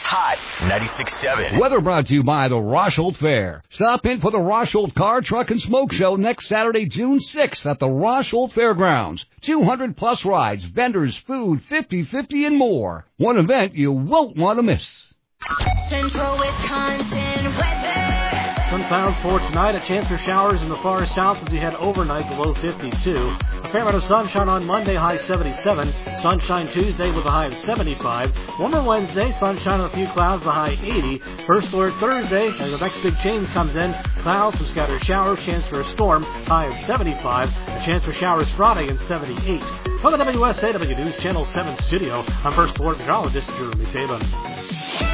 Hot 96.7. Weather brought to you by the Rosholt Fair. Stop in for the Rosholt Car, Truck, and Smoke Show next Saturday, June 6th at the Rosholt Fairgrounds. 200-plus rides, vendors, food, 50/50, and more. One event you won't want to miss. Central Wisconsin weather. Some clouds for tonight. A chance for showers in the far south as we head overnight below 52. A fair amount of sunshine on Monday, high 77. Sunshine Tuesday with a high of 75. Warmer Wednesday, sunshine with a few clouds, the high 80. First alert Thursday, as the next big change comes in. Clouds, some scattered showers, chance for a storm, high of 75. A chance for showers Friday and 78. From the WSAW News Channel 7 studio, I'm First Alert Meteorologist Jeremy Taban.